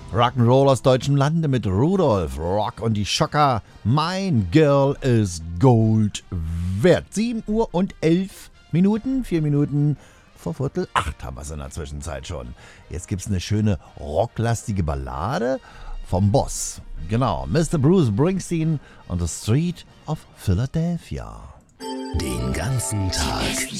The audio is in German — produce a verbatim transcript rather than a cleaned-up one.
Rock'n'Roll aus deutschem Lande mit Rudolf, Rock und die Schocker. Mein Girl is Gold wert. sieben Uhr und elf Minuten, vier Minuten vor Viertel acht haben wir es in der Zwischenzeit schon. Jetzt gibt's eine schöne rocklastige Ballade vom Boss. Genau, Mister Bruce Springsteen on the Street of Philadelphia. Den ganzen Tag